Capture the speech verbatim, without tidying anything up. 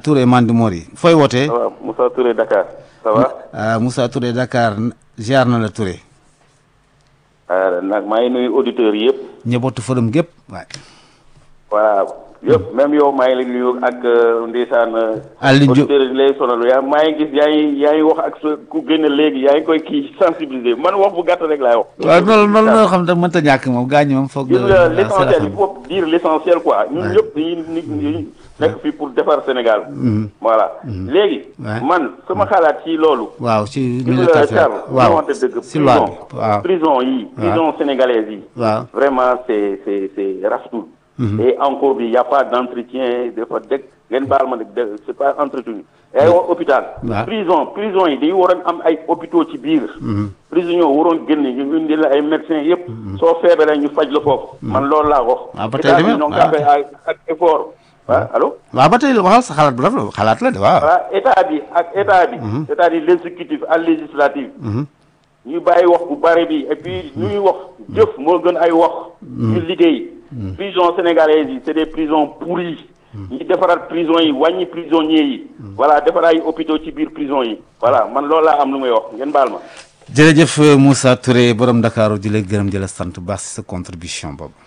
Touré Mandimori fooy wootee. waaw Moussa Touré Dakar ça va. ah Moussa Touré Dakar ziar na la Touré. ah nag maa ngi nuyu auditeurs yëpp. ñëbootu forum gépp waay. voilà yëpp même yow maa ngi lay nuyu ak ndeysaan. Aliou Diop auditeurs yi lay sonal yaa maa ngi gis yaa ngi yaa ngi wax ak sa ku génn léegi yaa ngi koy kii sensibiliser man wax bu gàtt rek laay wax. waaw loolu loolu loo xam ne mënta ñàkk moom gaañ moom foog. gis nga l'essentiel il faut dire l'essentiel quoi. ñun ñëpp dañuy dañuy nekk fii pour defar Sénégal. voilà léegi. man sama xalaat ci loolu. waaw ci gis nga Charles waaw wante dëgg si loi bi prison waaw prison yi prison sénégalaise yi. waaw vraiment c'est c'est c'est rafetlu. et encore bi y a pas d'entretien dafa dëgg ngeen baal ma de c'est pas entretenu. ay wax hôpital. prison prison yi dañu waroon am ay hôpitaux ci biir. prison yoo waroon génn ñu indi la ay médecins yëpp. soo feebaree ñu faj la foofu. man loolu laa wax. waaw ba tey demee waaw état bi ak effort. waaw allo. waaw ba tey waxal sa xalaat bu rafet xalaat la de waaw. voilà état bi ak état bi. c'est-à-dire l'exécutif ak législatif. ñu bàyyi wax bu bari bi et puis ñuy wax jëf moo gën ay wax. ñu liggéey. prison sénégalaise yi c'est des prisons pourries. ñi defaraat prison yi wàññi prisonniers yi. voilà defaraat ay hôpitaux ci biir prison yi. voilà man loolu laa am lu may wax ngeen baal ma. jërëjëf Moussa Touré borom Dakar di la gërëm di la sant baax si sa contribution boobu.